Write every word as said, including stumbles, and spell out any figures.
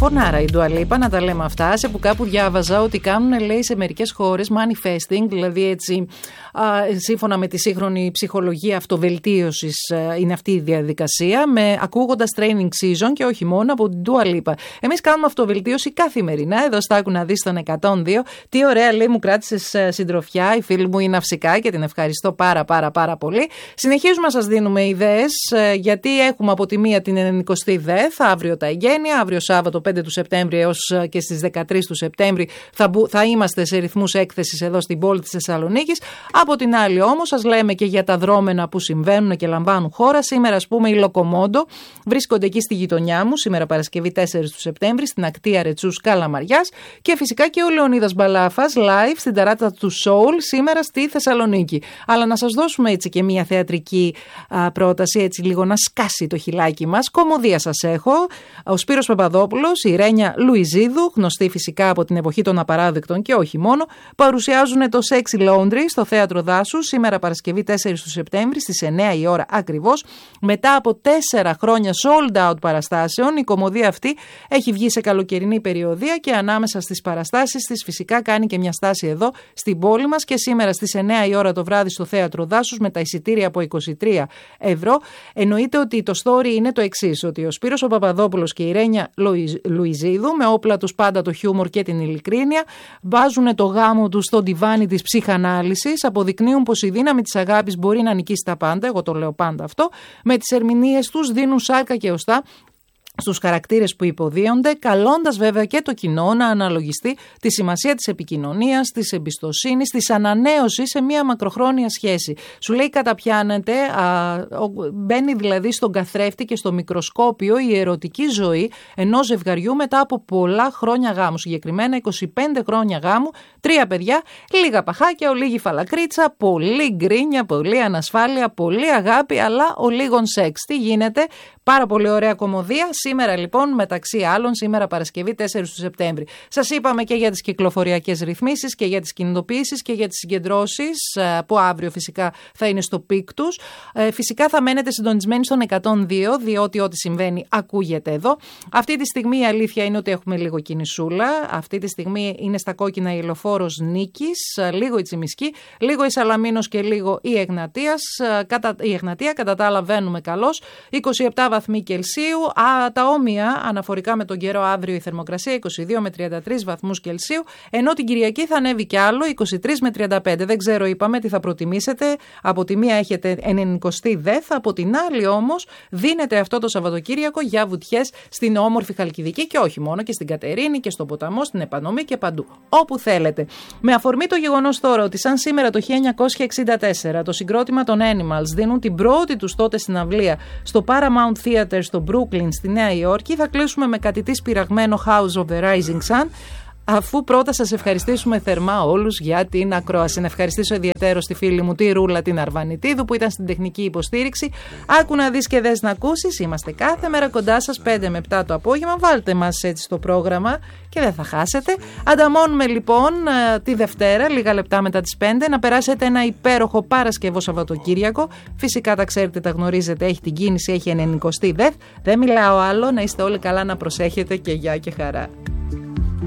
φωνάρα η Dua Lipa, να τα λέμε αυτά. Σε που κάπου διάβαζα ότι κάνουν, λέει, σε μερικές χώρες manifesting, δηλαδή έτσι, α, σύμφωνα με τη σύγχρονη ψυχολογία αυτοβελτίωσης, είναι αυτή η διαδικασία, με, ακούγοντας training season και όχι μόνο από την Dua Lipa. Εμείς κάνουμε αυτοβελτίωση καθημερινά. Εδώ στα Άκου να δεις τον εκατόν δύο. Τι ωραία, λέει, μου κράτησες συντροφιά η φίλη μου η Ναυσικά και την ευχαριστώ πάρα πάρα πάρα πολύ. Συνεχίζουμε να σας δίνουμε ιδέες, γιατί έχουμε από τη μία την ενενηκοστή ΔΕΘ, αύριο τα εγγένεια, αύριο Σάββατο πέντε του Σεπτέμβρη έως και στις δεκατρείς του Σεπτέμβρη θα, μπου, θα είμαστε σε ρυθμούς έκθεσης εδώ στην πόλη της Θεσσαλονίκης. Από την άλλη όμως σας λέμε και για τα δρόμενα που συμβαίνουν και λαμβάνουν χώρα. Σήμερα, ας πούμε, η Λοκομόντο βρίσκονται εκεί στη γειτονιά μου, σήμερα Παρασκευή τέσσερις του Σεπτέμβρη, στην ακτία Ρετσούς Καλαμαριάς, και φυσικά και ο Λεωνίδας Μπαλάφας live στην ταράτα του Soul σήμερα στη Θεσσαλονίκη. Αλλά να σας δώσουμε έτσι και μια θεατρική α, πρόταση, έτσι λίγο να σκάσει το χιλάκι μας. Κομμωδία σας έχω. Ο Σπύρος Παπαδόπουλος, η Ρένια Λουιζίδου, γνωστή φυσικά από την εποχή των Απαράδεκτων και όχι μόνο, παρουσιάζουν το Sexy Laundry στο Θέατρο Δάσου σήμερα Παρασκευή τέσσερις του Σεπτέμβρη στις εννιά η ώρα ακριβώς. Μετά από τέσσερα χρόνια sold out παραστάσεων, η κομμωδία αυτή έχει βγει σε καλοκαιρινή περιοδία και ανάμεσα στις παραστάσεις της φυσικά κάνει και μια στάση εδώ στην πόλη μας και σήμερα στις εννιά η ώρα το βράδυ στο Θέατρο Δάσους με τα εισιτήρια από είκοσι τρία ευρώ. Εννοείται ότι το story είναι το εξής, ότι ο Σπύρος ο Παπαδόπουλος και η Ρένια Λουιζίδου, με όπλα τους πάντα το χιούμορ και την ειλικρίνεια, βάζουν το γάμο τους στο ντιβάνι της ψυχανάλυσης, αποδεικνύουν πως η δύναμη της αγάπης μπορεί να νικήσει τα πάντα, εγώ το λέω πάντα αυτό, με τις ερμηνείες τους δίνουν σάρκα και οστά στους χαρακτήρες που υποδίονται, καλώντας βέβαια και το κοινό να αναλογιστεί τη σημασία της επικοινωνίας, της εμπιστοσύνης, της ανανέωσης σε μια μακροχρόνια σχέση. Σου λέει καταπιάνεται, α, μπαίνει δηλαδή στον καθρέφτη και στο μικροσκόπιο η ερωτική ζωή ενός ζευγαριού μετά από πολλά χρόνια γάμου. Συγκεκριμένα είκοσι πέντε χρόνια γάμου, τρία παιδιά, λίγα παχάκια, λίγη φαλακρίτσα, πολύ γκρίνια, πολύ ανασφάλεια, πολύ αγάπη, αλλά ο λίγον σεξ. Τι γίνεται? Πάρα πολύ ωραία κομμωδία. Σήμερα λοιπόν, μεταξύ άλλων, σήμερα Παρασκευή τέσσερις του Σεπτέμβρη. Σας είπαμε και για τις κυκλοφοριακές ρυθμίσεις και για τις κινητοποιήσεις και για τις συγκεντρώσεις που αύριο φυσικά θα είναι στο πικ τους. Φυσικά θα μένετε συντονισμένοι στον εκατόν δύο, διότι ό,τι συμβαίνει ακούγεται εδώ. Αυτή τη στιγμή η αλήθεια είναι ότι έχουμε λίγο κινησούλα. Αυτή τη στιγμή είναι στα κόκκινα η Ελοφόρος Νίκης, λίγο η Τσιμισκή, λίγο η Σαλαμίνος και λίγο η Εγνατίας. Η Εγνατία, κατά τα άλλα, βαίνουμε καλώς. είκοσι επτά βαθμοί Κελσίου. Α, τα όμοια αναφορικά με τον καιρό αύριο η θερμοκρασία είκοσι δύο με τριάντα τρεις βαθμούς Κελσίου, ενώ την Κυριακή θα ανέβει κι άλλο είκοσι τρεις με τριάντα πέντε. Δεν ξέρω, είπαμε τι θα προτιμήσετε. Από τη μία έχετε ενενηκοστή ΔΕΘ, από την άλλη όμως δίνετε αυτό το Σαββατοκύριακο για βουτιές στην όμορφη Χαλκιδική και όχι μόνο, και στην Κατερίνη και στον Ποταμό, στην Επανομή και παντού. Όπου θέλετε. Με αφορμή το γεγονός τώρα ότι σαν σήμερα το χίλια εννιακόσια εξήντα τέσσερα το συγκρότημα των Animals δίνουν την πρώτη τους τότε συναυλία στο Paramount Theater στο Brooklyn στη Νέα Υόρκη, θα κλείσουμε με κάτι της πειραγμένο House of the Rising Sun, αφού πρώτα σας ευχαριστήσουμε θερμά όλους για την ακρόαση. Να ευχαριστήσω ιδιαίτερο στη φίλη μου τη Ρούλα την Αρβανιτίδου που ήταν στην τεχνική υποστήριξη. Άκου να δεις και δες να ακούσεις. Είμαστε κάθε μέρα κοντά σας πέντε με επτά το απόγευμα. Βάλτε μας έτσι στο πρόγραμμα και δεν θα χάσετε. Ανταμώνουμε λοιπόν τη Δευτέρα, λίγα λεπτά μετά τις πέντε, να περάσετε ένα υπέροχο Παρασκευό Σαββατοκύριακο. Φυσικά τα ξέρετε, τα γνωρίζετε, έχει την κίνηση, έχει ενενηκοστή ΔΕΘ. Δεν μιλάω άλλο, να είστε όλοι καλά, να προσέχετε και γεια και χαρά.